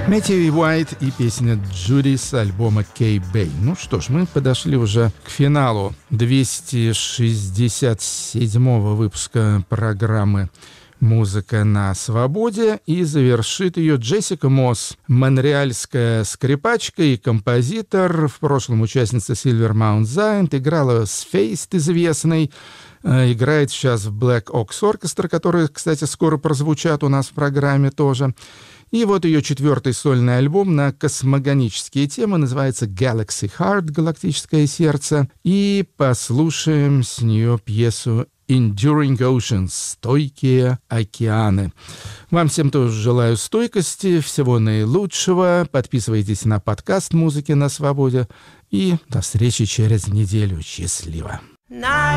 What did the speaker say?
Мэтью Уайт и песня «Джуди» с альбома Кей Бэй. Ну что ж, мы подошли уже к финалу 267-го выпуска программы «Музыка на свободе», и завершит ее Джессика Мосс, монреальская скрипачка и композитор, в прошлом участница Silver Mount Giant, играла с Фейст известной, играет сейчас в Black Ox Orchestra, которые, кстати, скоро прозвучат у нас в программе тоже. И вот ее 4-й сольный альбом на космогонические темы называется Galaxy Heart, галактическое сердце. И послушаем с нее пьесу Enduring Oceans, стойкие океаны. Вам всем тоже желаю стойкости, всего наилучшего. Подписывайтесь на подкаст «Музыки на свободе». И до встречи через неделю. Счастливо.